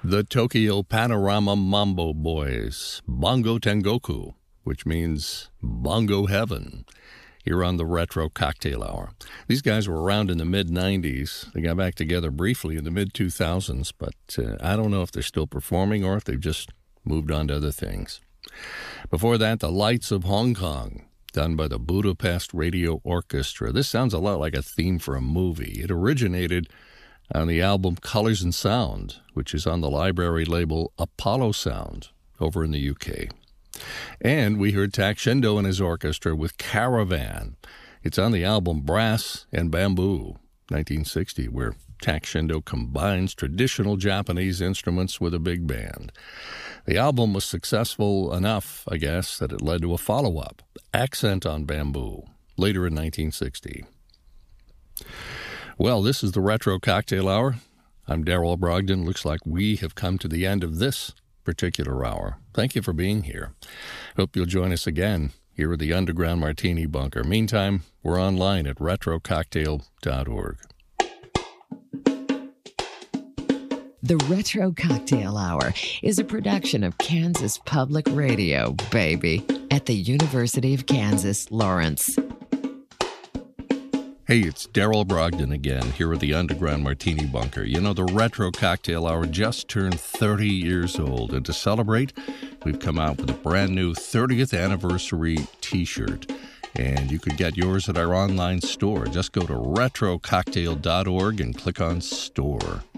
The Tokyo Panorama Mambo Boys, Bongo Tengoku, which means Bongo Heaven, here on the Retro Cocktail Hour. These guys were around in the mid-'90s. They got back together briefly in the mid-2000s, but I don't know if they're still performing or if they've just moved on to other things. Before that, The Lights of Hong Kong, done by the Budapest Radio Orchestra. This sounds a lot like a theme for a movie. It originated on the album Colors and Sound, which is on the library label Apollo Sound over in the UK. And we heard Tak Shindo and his orchestra with Caravan. It's on the album Brass and Bamboo, 1960, where Tak Shindo combines traditional Japanese instruments with a big band. The album was successful enough, I guess, that it led to a follow-up, Accent on Bamboo, later in 1960. Well, this is the Retro Cocktail Hour. I'm Darrell Brogdon. Looks like we have come to the end of this particular hour. Thank you for being here. Hope you'll join us again here at the Underground Martini Bunker. Meantime, we're online at retrococktail.org. The Retro Cocktail Hour is a production of Kansas Public Radio, baby, at the University of Kansas, Lawrence. Hey, it's Darrell Brogdon again, here at the Underground Martini Bunker. You know, the Retro Cocktail Hour just turned 30 years old, and to celebrate, we've come out with a brand new 30th anniversary t-shirt. And you could get yours at our online store. Just go to retrococktail.org and click on store.